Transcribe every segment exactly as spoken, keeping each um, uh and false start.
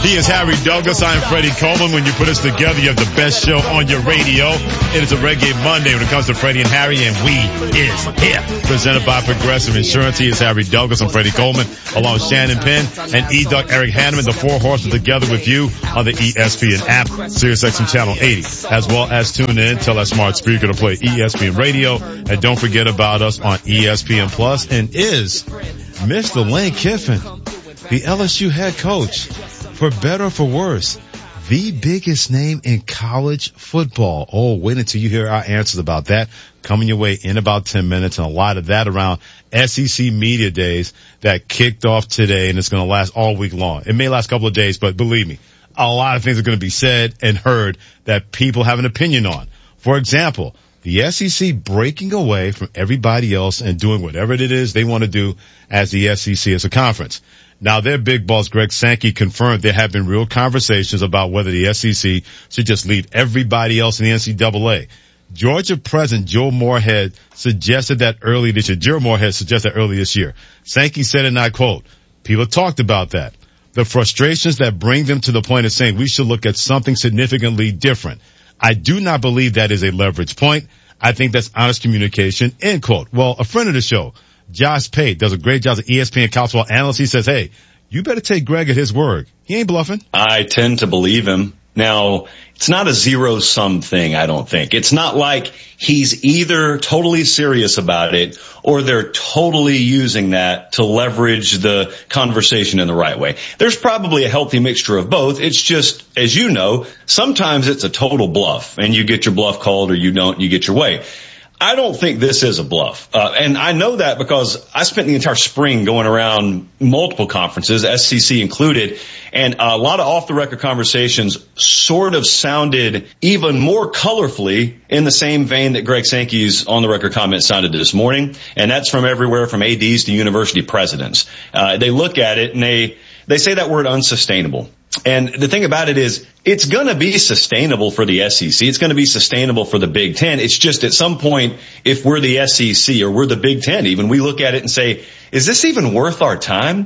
He is Harry Douglas. I'm Freddie Coleman. When you put us together, you have the best show on your radio. It is a Reggae Monday when it comes to Freddie and Harry, and we is here. Presented by Progressive Insurance. He is Harry Douglas. I'm Freddie Coleman, along with Shannon Penn and E-Duck Eric Hanneman. The four horses together with you on the E S P N app, SiriusXM Channel eighty, as well as tune in. Tell that smart speaker to play E S P N Radio. And don't forget about us on E S P N Plus. And is Mister Lane Kiffin, the L S U head coach, for better or for worse, the biggest name in college football. Oh, wait until you hear our answers about that. Coming your way in about ten minutes, and a lot of that around S E C Media Days that kicked off today, and it's going to last all week long. It may last a couple of days, but believe me, a lot of things are going to be said and heard that people have an opinion on. For example, the S E C breaking away from everybody else and doing whatever it is they want to do as the S E C as a conference. Now, their big boss, Greg Sankey, confirmed there have been real conversations about whether the S E C should just leave everybody else in the N C double A. Georgia President Joe Moorhead suggested that early this year. Joe Moorhead suggested that early this year. Sankey said, and I quote, people talked about that. The frustrations that bring them to the point of saying we should look at something significantly different. I do not believe that is a leverage point. I think that's honest communication, end quote. Well, a friend of the show, Josh Pate, does a great job as an E S P N college football analyst. He says, hey, you better take Greg at his word. He ain't bluffing. I tend to believe him. Now, it's not a zero-sum thing, I don't think. It's not like he's either totally serious about it or they're totally using that to leverage the conversation in the right way. There's probably a healthy mixture of both. It's just, as you know, sometimes it's a total bluff, and you get your bluff called or you don't, you get your way. I don't think this is a bluff. Uh, and I know that because I spent the entire spring going around multiple conferences, S E C included, and a lot of off-the-record conversations sort of sounded even more colorfully in the same vein that Greg Sankey's on-the-record comment sounded this morning. And that's from everywhere from A Ds to university presidents. Uh, they look at it and they, they say that word unsustainable. And the thing about it is, it's going to be sustainable for the S E C. It's going to be sustainable for the Big Ten. It's just at some point, if we're the S E C or we're the Big Ten even, we look at it and say, is this even worth our time?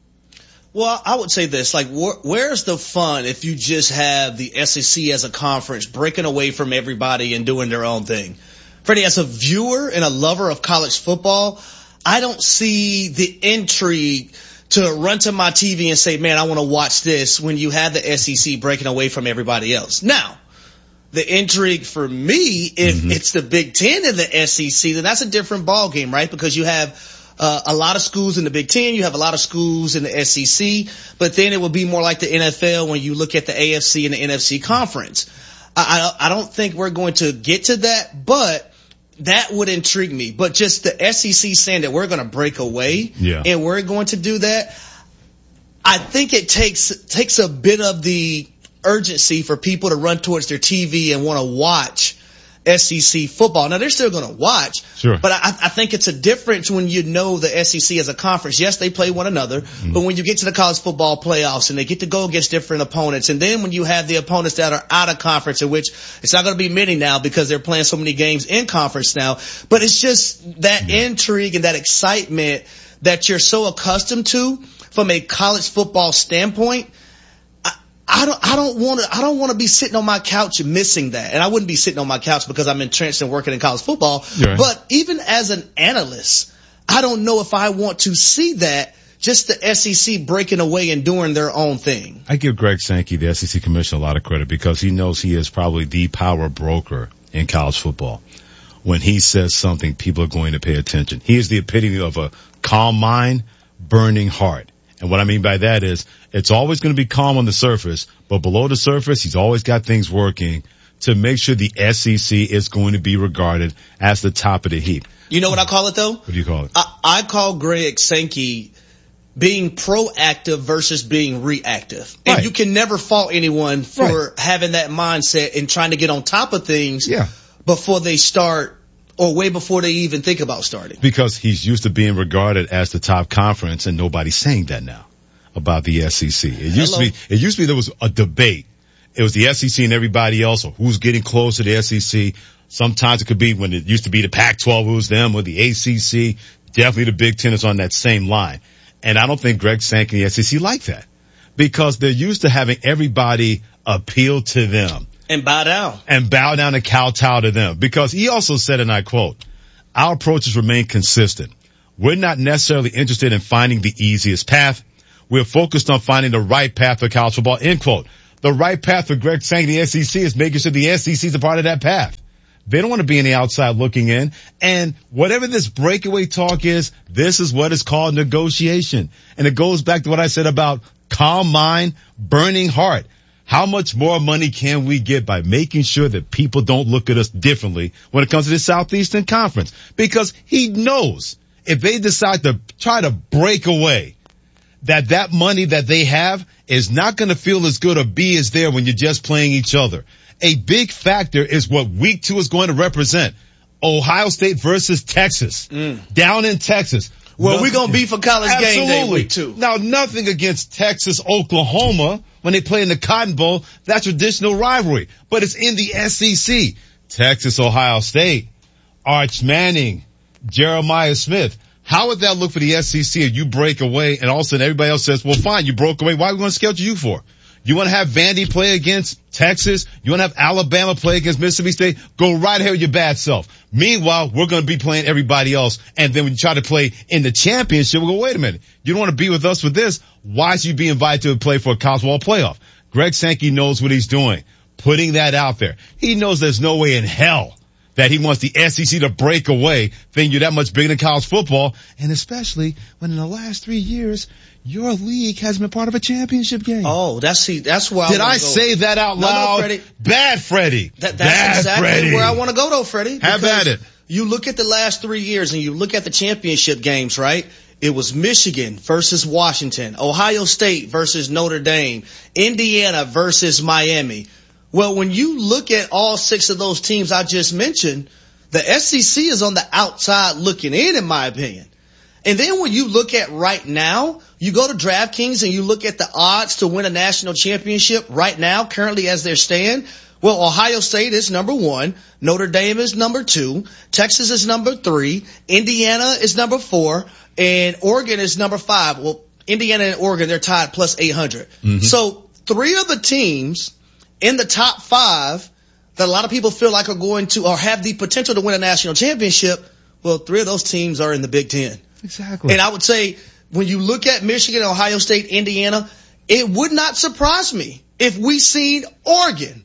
Well, I would say this, like, wh- where's the fun if you just have the S E C as a conference breaking away from everybody and doing their own thing? Freddie, as a viewer and a lover of college football, I don't see the intrigue to run to my T V and say, man, I want to watch this when you have the S E C breaking away from everybody else. Now, the intrigue for me, if mm-hmm. it's the Big Ten and the S E C, then that's a different ballgame, right? Because you have uh, a lot of schools in the Big Ten, you have a lot of schools in the S E C, but then it would be more like the N F L when you look at the A F C and the N F C conference. I, I, I don't think we're going to get to that, but that would intrigue me. But just the S E C saying that we're going to break away yeah. and we're going to do that, I think it takes takes a bit of the urgency for people to run towards their T V and want to watch S E C football. Now, they're still going to watch, sure. but I, I think it's a difference when you know the S E C as a conference. Yes, they play one another, mm. but when you get to the college football playoffs and they get to go against different opponents, and then when you have the opponents that are out of conference, in which it's not going to be many now because they're playing so many games in conference now, but it's just that yeah. intrigue and that excitement that you're so accustomed to from a college football standpoint. I don't, I don't want to, I don't want to be sitting on my couch missing that. And I wouldn't be sitting on my couch because I'm entrenched in working in college football. Right. But even as an analyst, I don't know if I want to see that, just the S E C breaking away and doing their own thing. I give Greg Sankey, the S E C commissioner, a lot of credit because he knows he is probably the power broker in college football. When he says something, people are going to pay attention. He is the epitome of a calm mind, burning heart. And what I mean by that is it's always going to be calm on the surface, but below the surface, he's always got things working to make sure the S E C is going to be regarded as the top of the heap. You know what I call it, though? What do you call it? I, I call Greg Sankey being proactive versus being reactive. Right. And you can never fault anyone for right. having that mindset and trying to get on top of things yeah. before they start or way before they even think about starting. Because he's used to being regarded as the top conference, and nobody's saying that now about the S E C. It used Hello. to be, it used to be there was a debate. It was the S E C and everybody else, or who's getting close to the S E C. Sometimes it could be when it used to be the Pac twelve, it was them, or the A C C. Definitely the Big Ten is on that same line. And I don't think Greg Sankey and the S E C like that. because they're used to having everybody appeal to them. And bow down. And bow down and kowtow to them. Because he also said, and I quote, our approaches remain consistent. We're not necessarily interested in finding the easiest path. We're focused on finding the right path for college football, end quote. The right path for Greg Sankey, the S E C, is making sure the S E C is a part of that path. They don't want to be on the outside looking in. And whatever this breakaway talk is, this is what is called negotiation. And it goes back to what I said about calm mind, burning heart. How much more money can we get by making sure that people don't look at us differently when it comes to the Southeastern Conference? Because he knows if they decide to try to break away, that that money that they have is not going to feel as good or be as there when you're just playing each other. A big factor is what week two is going to represent. Ohio State versus Texas. Mm. Down in Texas. Well, nothing, we're going to be for college absolutely. Game day week two. Now, nothing against Texas, Oklahoma when they play in the Cotton Bowl. That's traditional rivalry. But it's in the S E C. Texas, Ohio State, Arch Manning, Jeremiah Smith. How would that look for the S E C if you break away and all of a sudden everybody else says, well, fine, you broke away. Why are we going to schedule you for? You want to have Vandy play against Texas? You want to have Alabama play against Mississippi State? Go right ahead with your bad self. Meanwhile, we're going to be playing everybody else. And then when you try to play in the championship, we'll go, wait a minute. You don't want to be with us for this? Why should you be invited to play for a college football playoff? Greg Sankey knows what he's doing, putting that out there. He knows there's no way in hell that he wants the S E C to break away, thinking you're that much bigger than college football, and especially when in the last three years, your league has been part of a championship game. Oh, that's see, that's where I Did I go. say that out loud? No, no, Freddie. Bad Freddie. That, that's Bad exactly Freddie. where I want to go though, Freddie. Have at it. You look at the last three years and you look at the championship games, right? It was Michigan versus Washington, Ohio State versus Notre Dame, Indiana versus Miami. Well, when you look at all six of those teams I just mentioned, the S E C is on the outside looking in, in my opinion. And then when you look at right now, you go to DraftKings and you look at the odds to win a national championship right now, currently as they stand. Well, Ohio State is number one. Notre Dame is number two. Texas is number three. Indiana is number four. And Oregon is number five. Well, Indiana and Oregon, they're tied plus eight hundred. Mm-hmm. So three of the teams in the top five that a lot of people feel like are going to or have the potential to win a national championship, well, three of those teams are in the Big Ten. Exactly. And I would say when you look at Michigan, Ohio State, Indiana, it would not surprise me if we seen Oregon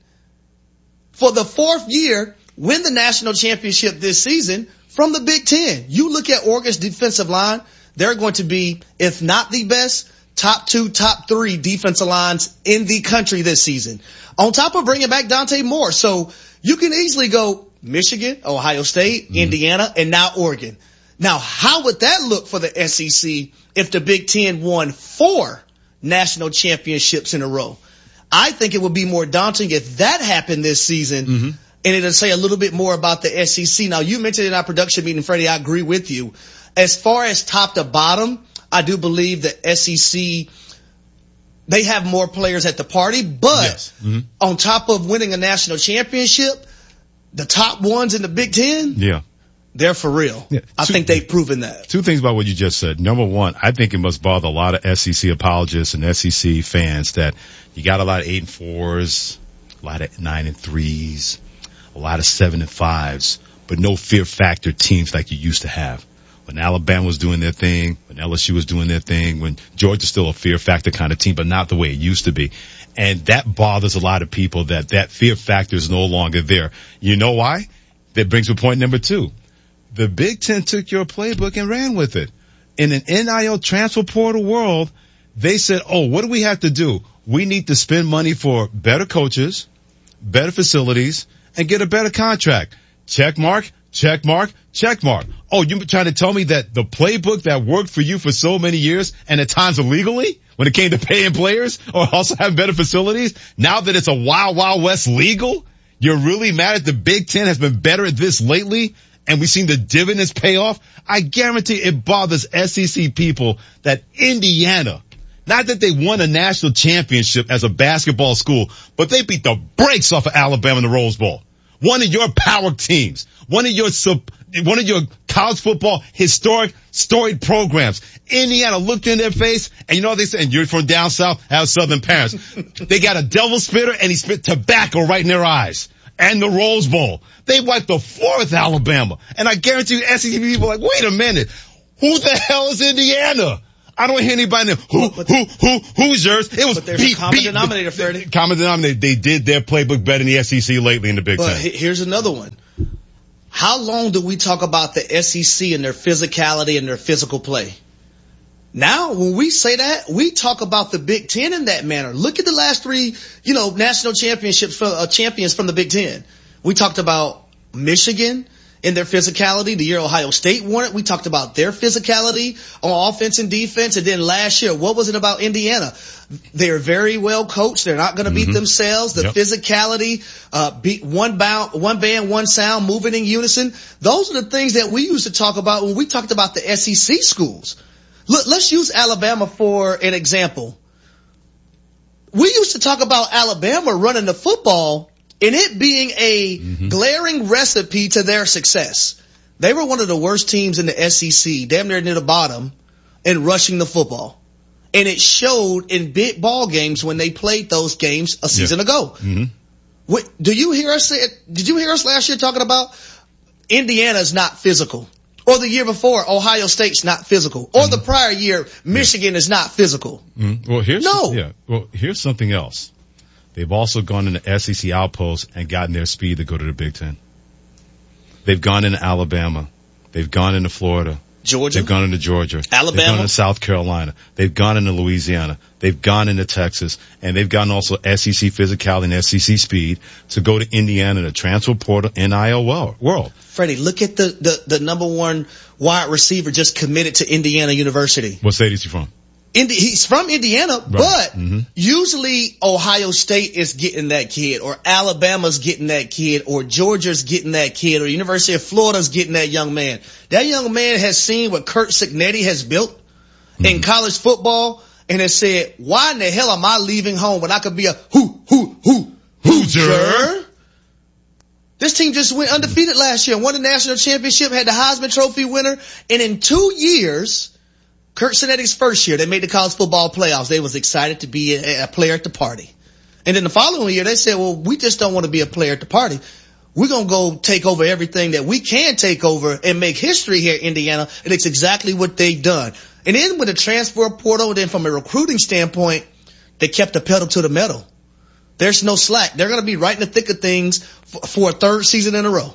for the fourth year win the national championship this season from the Big Ten. You look at Oregon's defensive line, they're going to be, if not the best, top two, top three defensive lines in the country this season. On top of bringing back Dante Moore. So you can easily go Michigan, Ohio State, mm-hmm. Indiana, and now Oregon. Now, how would that look for the S E C if the Big Ten won four national championships in a row? I think it would be more daunting if that happened this season, mm-hmm. and it'll say a little bit more about the S E C. Now, you mentioned in our production meeting, Freddie, I agree with you. As far as top to bottom, I do believe the S E C, they have more players at the party, but yes. mm-hmm. on top of winning a national championship, the top ones in the Big Ten, yeah. they're for real. Yeah. I two, think they've proven that. Two things about what you just said. Number one, I think it must bother a lot of S E C apologists and S E C fans that you got a lot of eight and fours, a lot of nine and threes, a lot of seven and fives, but no fear factor teams like you used to have. When Alabama was doing their thing, when L S U was doing their thing, when Georgia's still a fear factor kind of team, but not the way it used to be. And that bothers a lot of people that that fear factor is no longer there. You know why? That brings me to point number two. The Big Ten took your playbook and ran with it. In an N I L transfer portal world, they said, oh, what do we have to do? We need to spend money for better coaches, better facilities, and get a better contract. Check mark, check mark, check mark. Oh, you're trying to tell me that the playbook that worked for you for so many years and at times illegally when it came to paying players or also having better facilities, now that it's a wild, wild west legal, you're really mad at the Big Ten has been better at this lately? And we've seen the dividends pay off. I guarantee it bothers S E C people that Indiana, not that they won a national championship as a basketball school, but they beat the brakes off of Alabama in the Rose Bowl. one of your power teams, one of your sub, one of your college football historic storied programs. Indiana looked in their face, and you know what they said? And you're from down south, have southern parents. They got a devil spitter, and he spit tobacco right in their eyes. And the Rose Bowl. They wiped the floor with Alabama. And I guarantee you S E C people are like, wait a minute. Who the hell is Indiana? I don't hear anybody know. Who, who, who, who's yours? It was but there's beat, a common beat, denominator, Freddie. Common denominator. They did their playbook better in the S E C lately in the Big But Ten. here's another one. How long do we talk about the S E C and their physicality and their physical play? Now, when we say that, we talk about the Big Ten in that manner. Look at the last three, you know, national championships, for, uh, champions from the Big Ten. We talked about Michigan in their physicality. The year Ohio State won it, we talked about their physicality on offense and defense. And then last year, what was it about Indiana? They're very well coached. They're not going to beat mm-hmm. themselves. The yep. physicality, uh, beat one bound, one band, one sound, moving in unison. Those are the things that we used to talk about when we talked about the S E C schools. Look, let's use Alabama for an example. We used to talk about Alabama running the football and it being a mm-hmm. glaring recipe to their success. They were one of the worst teams in the S E C, damn near near the bottom, in rushing the football. And it showed in big ball games when they played those games a season yeah. ago. Mm-hmm. What, do you hear us say, did you hear us last year talking about Indiana's not physical? Or the year before, Ohio State's not physical. Or mm-hmm. the prior year, Michigan yeah. is not physical. Mm-hmm. Well, here's no. Yeah. Well, here's something else. They've also gone into S E C outposts and gotten their speed to go to the Big Ten. They've gone into Alabama. They've gone into Florida. Georgia. They've gone into Georgia. Alabama. They've gone into South Carolina. They've gone into Louisiana. They've gone into Texas. And they've gotten also S E C physicality and S E C speed to go to Indiana in a transfer portal N I L world. Freddie, look at the, the, the number one wide receiver just committed to Indiana University. What state is he from? Indi- he's from Indiana, right. but mm-hmm. usually Ohio State is getting that kid, or Alabama's getting that kid, or Georgia's getting that kid, or University of Florida's getting that young man. That young man has seen what Curt Cignetti has built mm-hmm. in college football and has said, why in the hell am I leaving home when I could be a who, who, who, Hoosier? This team just went undefeated last year, won the national championship, had the Heisman Trophy winner, and in two years, Curt Cignetti's first year, they made the college football playoffs. They was excited to be a, a player at the party. And then the following year, they said, well, we just don't want to be a player at the party. We're going to go take over everything that we can take over and make history here in Indiana. And it's exactly what they've done. And then with the transfer portal, then from a recruiting standpoint, they kept the pedal to the metal. There's no slack. They're going to be right in the thick of things for, for a third season in a row.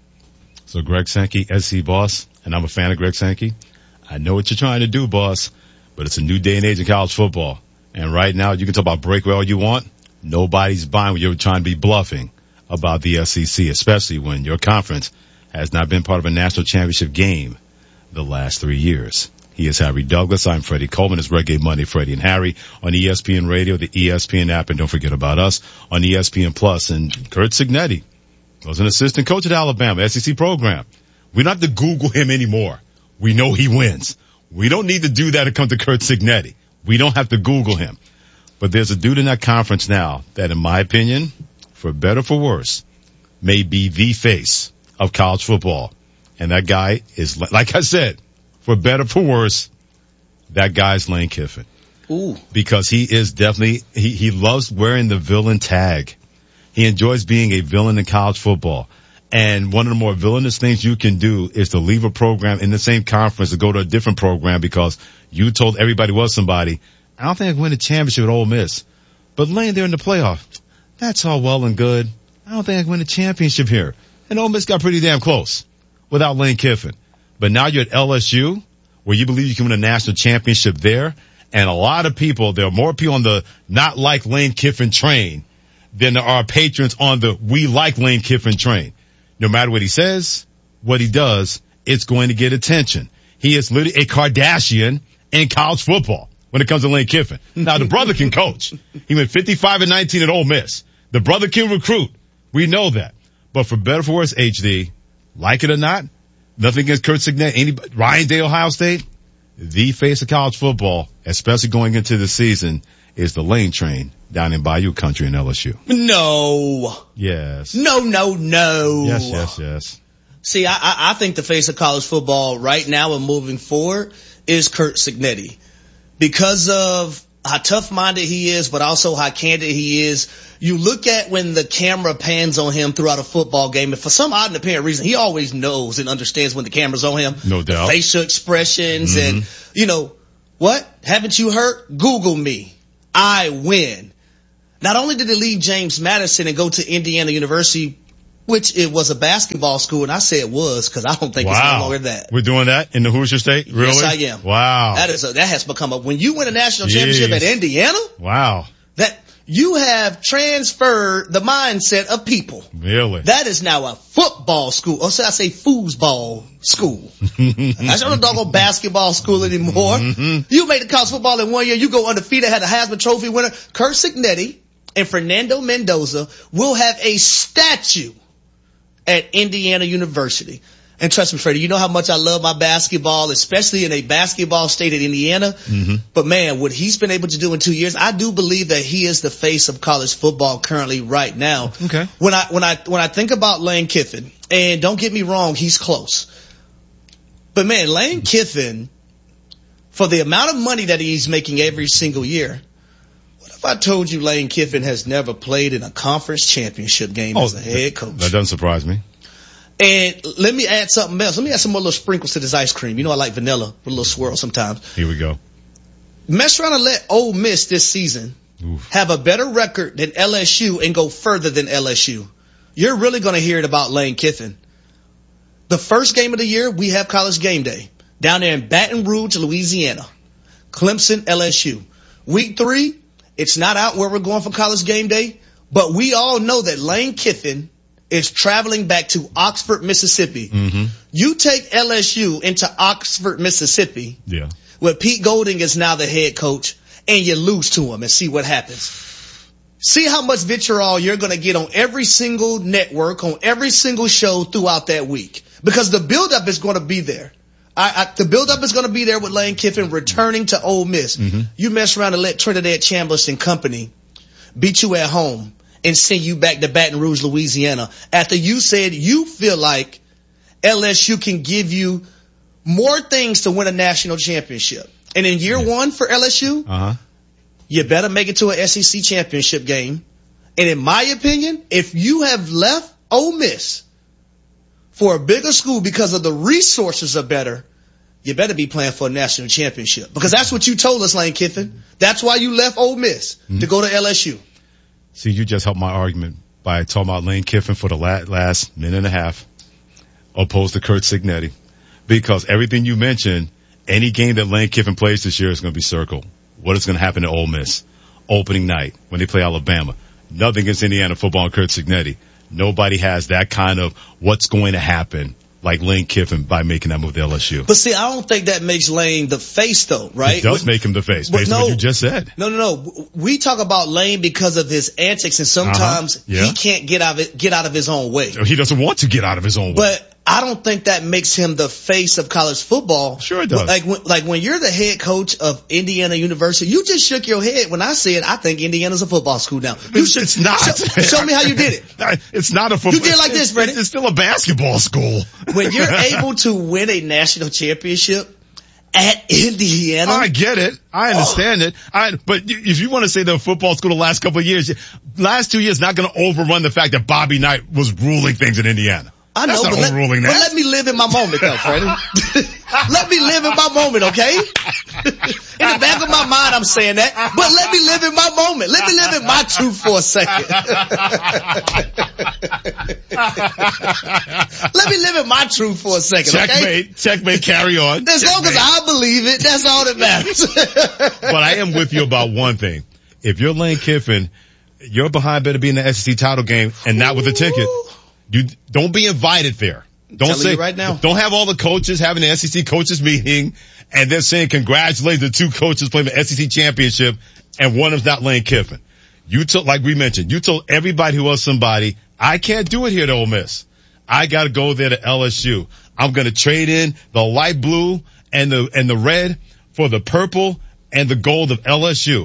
So Greg Sankey, S C boss, and I'm a fan of Greg Sankey. I know what you're trying to do, boss, but it's a new day and age in college football. And right now, you can talk about breakaway all you want. Nobody's buying when you're trying to be bluffing about the S E C, especially when your conference has not been part of a national championship game the last three years. He is Harry Douglas. I'm Freddie Coleman. It's Reggae Monday, Freddie and Harry on E S P N Radio, the E S P N app, and don't forget about us on E S P N Plus. And Curt Cignetti was an assistant coach at Alabama, S E C program. We don't have to Google him anymore. We know he wins. We don't need to do that to come to Curt Cignetti. We don't have to Google him. But there's a dude in that conference now that, in my opinion, for better or for worse, may be the face of college football. And that guy is, like I said, for better or for worse, that guy's Lane Kiffin. Ooh. Because he is definitely, he, he loves wearing the villain tag. He enjoys being a villain in college football. And one of the more villainous things you can do is to leave a program in the same conference to go to a different program because you told everybody was somebody. I don't think I can win a championship at Ole Miss. But laying there in the playoff, that's all well and good. I don't think I can win a championship here. And Ole Miss got pretty damn close without Lane Kiffin. But now you're at L S U, where you believe you can win a national championship there. And a lot of people, there are more people on the not like Lane Kiffin train than there are patrons on the we like Lane Kiffin train. No matter what he says, what he does, it's going to get attention. He is literally a Kardashian in college football when it comes to Lane Kiffin. Now, the brother can coach. He went fifty-five and nineteen at Ole Miss. The brother can recruit. We know that. But for better or for worse, H D, like it or not, nothing against Curt Cignetti, anybody, Ryan Day, Ohio State, the face of college football, especially going into the season. is the Lane Train down in Bayou Country in L S U. No. Yes. No, no, no. Yes, yes, yes. See, I, I think the face of college football right now and moving forward is Curt Cignetti. Because of how tough-minded he is, but also how candid he is. You look at when the camera pans on him throughout a football game, and for some odd and apparent reason, he always knows and understands when the camera's on him. No doubt. The facial expressions mm-hmm. and, you know, what? Haven't you heard? Google me. I win. Not only did he leave James Madison and go to Indiana University, which it was a basketball school, and I say it was because I don't think wow. it's no longer that. We're doing that in the Hoosier State? Really? Yes, I am. Wow. That is a, that has become a, when you win a national championship Jeez. at Indiana, wow. that you have transferred the mindset of people. Really? That is now a football school. Or should I say foosball school? That's not a doggone basketball school anymore. Mm-hmm. You made the college football in one year, you go undefeated, had a Heisman Trophy winner. Curt Cignetti and Fernando Mendoza will have a statue at Indiana University. And trust me, Freddie, you know how much I love my basketball, especially in a basketball state of Indiana. Mm-hmm. But man, what he's been able to do in two years, I do believe that he is the face of college football currently right now. Okay. When I, when I, when I think about Lane Kiffin, and don't get me wrong, he's close. But man, Lane Kiffin, for the amount of money that he's making every single year, what if I told you Lane Kiffin has never played in a conference championship game oh, as a head coach? That doesn't surprise me. And let me add something else. Let me add some more little sprinkles to this ice cream. You know I like vanilla with a little swirl sometimes. Here we go. Mess around and let Ole Miss this season Oof. have a better record than L S U and go further than L S U. You're really going to hear it about Lane Kiffin. The first game of the year, we have College Game Day down there in Baton Rouge, Louisiana. Clemson, L S U. Week three, it's not out where we're going for College Game Day, but we all know that Lane Kiffin is traveling back to Oxford, Mississippi. Mm-hmm. You take L S U into Oxford, Mississippi, yeah. where Pete Golding is now the head coach, and you lose to him and see what happens. See how much vitriol you're going to get on every single network, on every single show throughout that week. Because the buildup is going to be there. I, I, the buildup is going to be there with Lane Kiffin returning to Ole Miss. Mm-hmm. You mess around and let Trinidad Chambers and company beat you at home and send you back to Baton Rouge, Louisiana, after you said you feel like L S U can give you more things to win a national championship. And in year yeah. one for L S U, uh-huh. you better make it to an S E C championship game. And in my opinion, if you have left Ole Miss for a bigger school because of the resources are better, you better be playing for a national championship. Because that's what you told us, Lane Kiffin. That's why you left Ole Miss mm-hmm. to go to L S U. See, you just helped my argument by talking about Lane Kiffin for the last minute and a half, opposed to Curt Cignetti. Because everything you mentioned, any game that Lane Kiffin plays this year is going to be circled. What is going to happen to Ole Miss? Opening night, when they play Alabama. Nothing against Indiana football and Curt Cignetti. Nobody has that kind of what's going to happen like Lane Kiffin by making that move to L S U. But see, I don't think that makes Lane the face, though, right? It does but, make him the face, based no, on what you just said. No, no, no. We talk about Lane because of his antics, and sometimes uh-huh. yeah. he can't get out of it, get out of his own way. He doesn't want to get out of his own way. But I don't think that makes him the face of college football. Sure it does. Like when, like when you're the head coach of Indiana University, you just shook your head when I said I think Indiana's a football school now. You should, it's not. Show, show me how you did it. It's not a football. You did like this, Freddie. It's still a basketball school. When you're able to win a national championship at Indiana. I get it. I understand oh. it. I, but if you want to say the football school the last couple of years, last two years not going to overrun the fact that Bobby Knight was ruling things in Indiana. I know, That's but, not let, overruling but that. let me live in my moment though, Freddie. Let me live in my moment, okay? In the back of my mind, I'm saying that, but let me live in my moment. Let me live in my truth for a second. Let me live in my truth for a second, okay? Checkmate, checkmate, carry on. As checkmate. long as I believe it, that's all that matters. But I am with you about one thing. If you're Lane Kiffin, your behind better be in the S E C title game and not with a ticket. You don't be invited there. Don't say right now. Don't have all the coaches having the S E C coaches meeting and they're saying congratulate the two coaches playing the S E C championship and one of them's not Lane Kiffin. You told, like we mentioned, you told everybody who was somebody, I can't do it here at Ole Miss. I got to go there to L S U. I'm going to trade in the light blue and the and the red for the purple and the gold of L S U.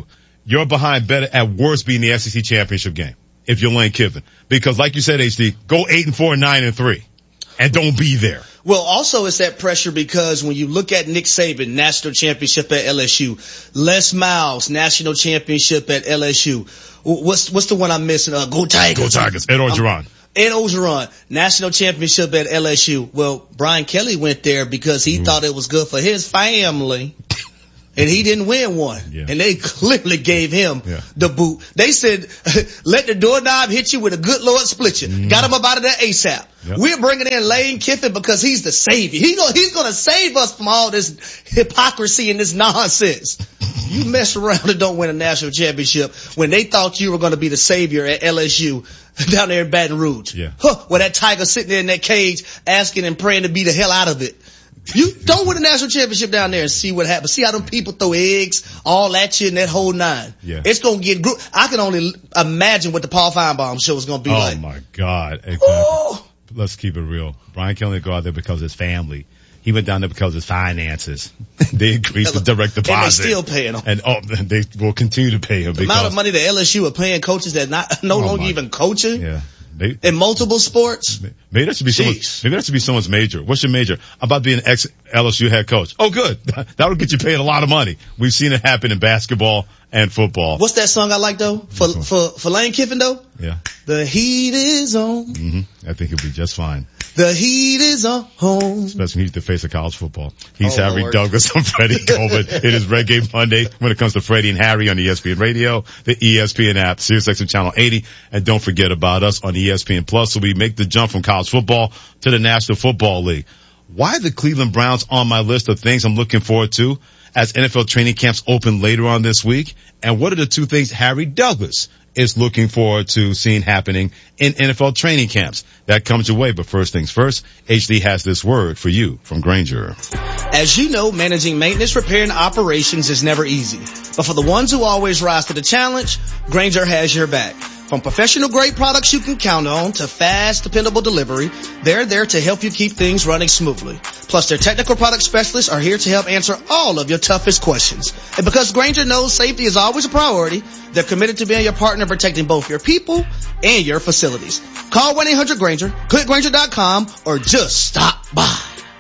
you're behind better at worst being the S E C championship game if you're Lane Kiffin. Because like you said, H D, go eight and four, nine and three, and don't be there. Well, also it's that pressure because when you look at Nick Saban, national championship at L S U, Les Miles, national championship at L S U. What's what's the one I'm missing? Uh, Go Tigers. Go Tigers. Ed Orgeron. Um, Ed Orgeron, national championship at L S U. Well, Brian Kelly went there because he mm. thought it was good for his family. And he didn't win one. Yeah. And they clearly gave him yeah. the boot. They said, let the doorknob hit you with a good Lord split you. Mm. Got him up out of there ASAP. Yep. We're bringing in Lane Kiffin because he's the savior. He go, he's going to save us from all this hypocrisy and this nonsense. You mess around and don't win a national championship when they thought you were going to be the savior at L S U down there in Baton Rouge. Yeah. Huh, where that tiger sitting there in that cage asking and praying to be the hell out of it. You don't win a national championship down there and see what happens. See how them people throw eggs all at you and that whole nine. Yeah. It's going to get group. I can only imagine what the Paul Feinbaum show is going to be oh like. Oh my God. Exactly. Oh. Let's keep it real. Brian Kelly go out there because of his family. He went down there because of his finances. They increased the direct deposit. And they still paying him. And oh, they will continue to pay him. The amount of money that L S U are paying coaches that not no oh longer my. even coaching. Yeah. They, in multiple sports? Maybe that should be someone's, maybe that should be someone's major. What's your major? About being an ex-L S U head coach. Oh, good. That would get you paid a lot of money. We've seen it happen in basketball and football. What's that song I like though? For, for, for Lane Kiffin though? Yeah. The heat is on. Mm-hmm. I think he'll be just fine. The heat is on. Especially when he's the face of college football. He's oh, Harry Lord. Douglas. I'm Freddie Coleman. It is Reggae Monday when it comes to Freddie and Harry on E S P N Radio, the E S P N app, SiriusXM Channel eighty. And don't forget about us on E S P N Plus. So we make the jump from college football to the National Football League. Why are the Cleveland Browns on my list of things I'm looking forward to as N F L training camps open later on this week? And what are the two things Harry Douglas is looking forward to seeing happening in N F L training camps? That comes your way. But first things first, H D has this word for you from Grainger. As you know, managing maintenance, repair, and operations is never easy. But for the ones who always rise to the challenge, Grainger has your back. From professional grade products you can count on to fast, dependable delivery, they're there to help you keep things running smoothly. Plus, their technical product specialists are here to help answer all of your toughest questions. And because Grainger knows safety is always a priority, they're committed to being your partner protecting both your people and your facilities. Call one eight hundred Grainger, click Grainger dot com, or just stop by.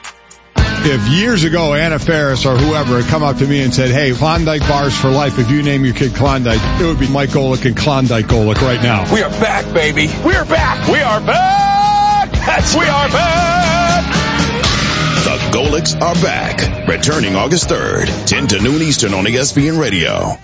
If years ago Anna Faris or whoever had come up to me and said, hey, Klondike bars for life, if you name your kid Klondike, it would be Mike Golick and Klondike Golick right now. We are back, baby. We are back. We are back. That's we are back. The Golicks are back. Returning August third, ten to noon Eastern on E S P N Radio.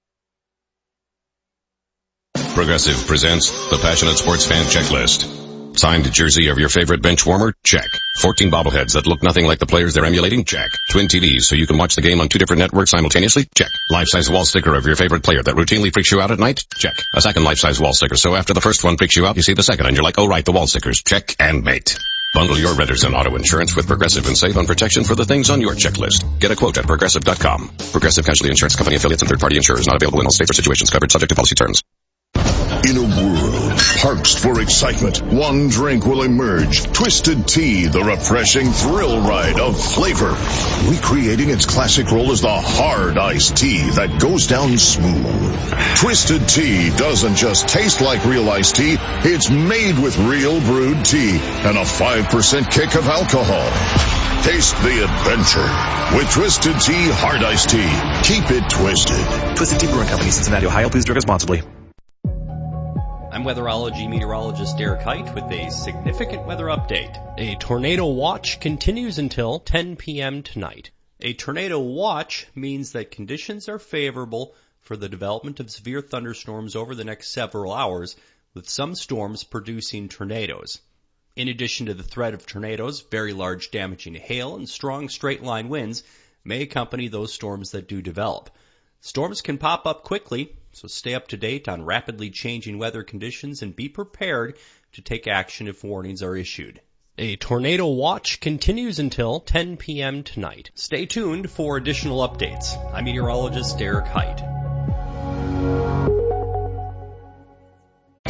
Progressive presents the Passionate Sports Fan Checklist. Signed jersey of your favorite bench warmer? Check. fourteen bobbleheads that look nothing like the players they're emulating? Check. Twin T Vs so you can watch the game on two different networks simultaneously? Check. Life-size wall sticker of your favorite player that routinely freaks you out at night? Check. A second life-size wall sticker so after the first one freaks you out, you see the second and you're like, oh right, the wall stickers. Check and mate. Bundle your renters and auto insurance with Progressive and save on protection for the things on your checklist. Get a quote at Progressive dot com. Progressive Casualty Insurance Company affiliates and third-party insurers not available in all states or situations covered subject to policy terms. In a world parched for excitement, one drink will emerge. Twisted Tea, the refreshing thrill ride of flavor. Recreating its classic role as the hard iced tea that goes down smooth. Twisted Tea doesn't just taste like real iced tea, it's made with real brewed tea and a five percent kick of alcohol. Taste the adventure with Twisted Tea Hard Iced Tea. Keep it twisted. Twisted Tea Brewing Company, Cincinnati, Ohio. Please drink responsibly. I'm weatherology meteorologist Derek Height with a significant weather update. A tornado watch continues until ten p.m. tonight. A tornado watch means that conditions are favorable for the development of severe thunderstorms over the next several hours, with some storms producing tornadoes. In addition to the threat of tornadoes, very large damaging hail and strong straight-line winds may accompany those storms that do develop. Storms can pop up quickly, so stay up to date on rapidly changing weather conditions and be prepared to take action if warnings are issued. A tornado watch continues until ten p.m. tonight. Stay tuned for additional updates. I'm meteorologist Derek Height.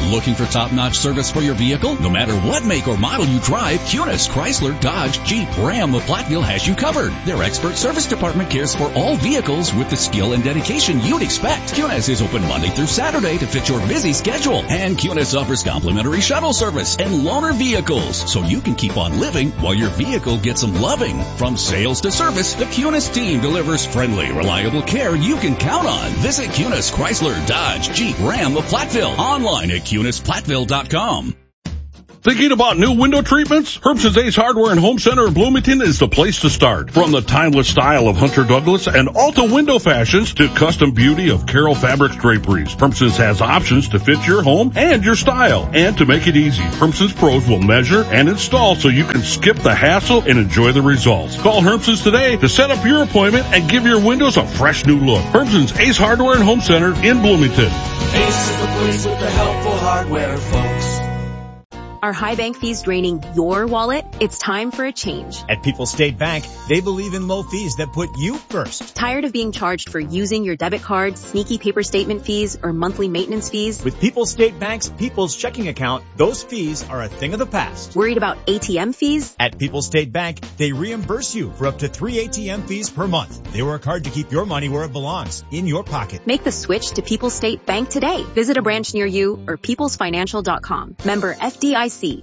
Looking for top-notch service for your vehicle? No matter what make or model you drive, Kunis, Chrysler, Dodge, Jeep, Ram of Platteville has you covered. Their expert service department cares for all vehicles with the skill and dedication you'd expect. Kunis is open Monday through Saturday to fit your busy schedule. And Kunis offers complimentary shuttle service and loaner vehicles, so you can keep on living while your vehicle gets some loving. From sales to service, the Kunis team delivers friendly, reliable care you can count on. Visit Kunis, Chrysler, Dodge, Jeep, Ram of Platteville. Online at Kunis Platteville dot com. Thinking about new window treatments? Herbson's Ace Hardware and Home Center in Bloomington is the place to start. From the timeless style of Hunter Douglas and Alta window fashions to custom beauty of Carroll Fabrics draperies, Herbson's has options to fit your home and your style. And to make it easy, Herbson's pros will measure and install so you can skip the hassle and enjoy the results. Call Herbson's today to set up your appointment and give your windows a fresh new look. Herbson's Ace Hardware and Home Center in Bloomington. Ace is the place with the helpful hardware, folks. Are high bank fees draining your wallet? It's time for a change. At People's State Bank, they believe in low fees that put you first. Tired of being charged for using your debit card, sneaky paper statement fees, or monthly maintenance fees? With People's State Bank's People's Checking Account, those fees are a thing of the past. Worried about A T M fees? At People's State Bank, they reimburse you for up to three A T M fees per month. They work hard to keep your money where it belongs, in your pocket. Make the switch to People's State Bank today. Visit a branch near you or peoples financial dot com. Member F D I C.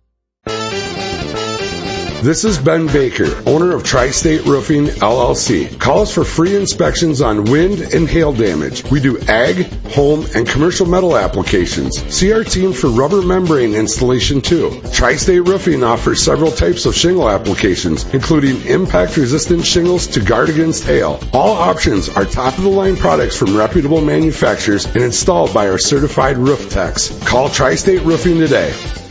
This is Ben Baker, owner of Tri-State Roofing, L L C. Call us for free inspections on wind and hail damage. We do ag, home, and commercial metal applications. See our team for rubber membrane installation too. Tri-State Roofing offers several types of shingle applications, including impact-resistant shingles to guard against hail. All options are top-of-the-line products from reputable manufacturers and installed by our certified roof techs. Call Tri-State Roofing today.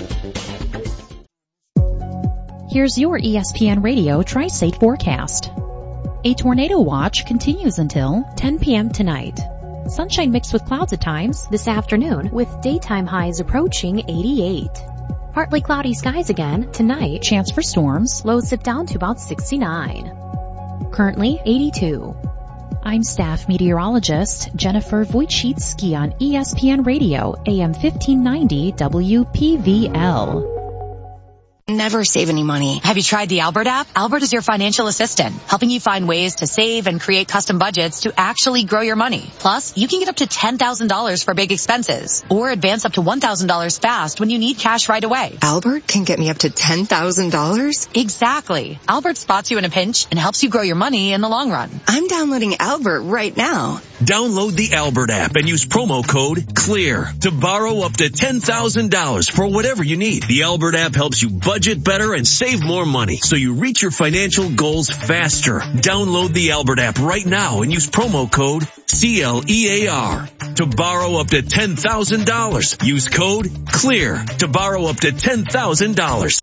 Here's your E S P N Radio Tri-State forecast. A tornado watch continues until ten p.m. tonight. Sunshine mixed with clouds at times this afternoon, with daytime highs approaching eighty-eight. Partly cloudy skies again tonight. Chance for storms. Lows dip down to about sixty-nine. Currently eighty-two. I'm staff meteorologist Jennifer Wojcicki on E S P N Radio, A M fifteen ninety W P V L. Never save any money. Have you tried the Albert app? Albert is your financial assistant, helping you find ways to save and create custom budgets to actually grow your money. Plus, you can get up to ten thousand dollars for big expenses, or advance up to one thousand dollars fast when you need cash right away. Albert can get me up to ten thousand dollars? Exactly. Albert spots you in a pinch and helps you grow your money in the long run. I'm downloading Albert right now. Download the Albert app and use promo code CLEAR to borrow up to ten thousand dollars for whatever you need. The Albert app helps you budget better and save more money so you reach your financial goals faster. Download the Albert app right now and use promo code C L E A R to borrow up to ten thousand dollars. Use code CLEAR to borrow up to ten thousand dollars.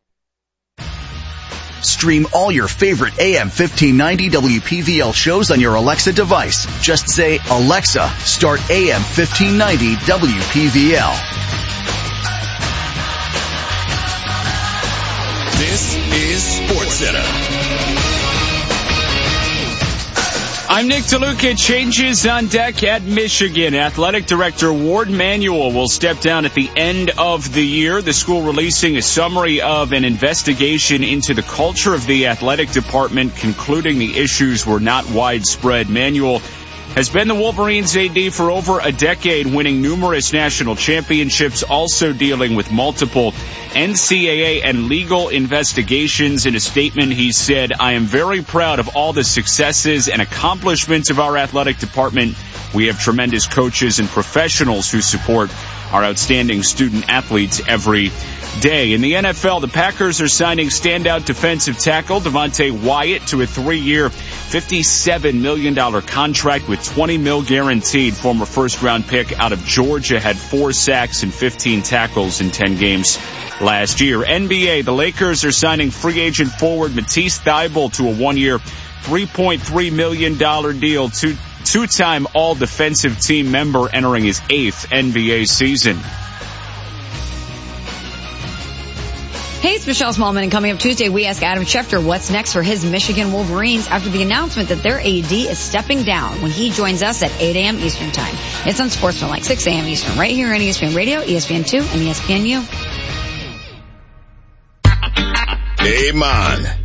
Stream all your favorite A M fifteen ninety W P V L shows on your Alexa device. Just say, Alexa, start A M fifteen ninety W P V L. This is SportsCenter. I'm Nick DeLuca. Changes on deck at Michigan. Athletic Director Ward Manuel will step down at the end of the year. The school releasing a summary of an investigation into the culture of the athletic department, concluding the issues were not widespread. Manuel has been the Wolverines A D for over a decade, winning numerous national championships, also dealing with multiple N C double A and legal investigations. In a statement, he said, I am very proud of all the successes and accomplishments of our athletic department. We have tremendous coaches and professionals who support our outstanding student athletes every day. In the N F L, the Packers are signing standout defensive tackle Devontae Wyatt to a three-year, fifty-seven million dollars contract with twenty mil guaranteed. Former first-round pick out of Georgia had four sacks and fifteen tackles in ten games last year. N B A, the Lakers are signing free agent forward Matisse Thybulle to a one-year, three point three million dollars deal. Two, two-time all-defensive team member entering his eighth N B A season. Hey, it's Michelle Smallman, and coming up Tuesday, we ask Adam Schefter what's next for his Michigan Wolverines after the announcement that their A D is stepping down when he joins us at eight a.m. Eastern Time. It's on Sportsmanlike, six a.m. Eastern, right here on E S P N Radio, E S P N two, and E S P N U. Hey, man.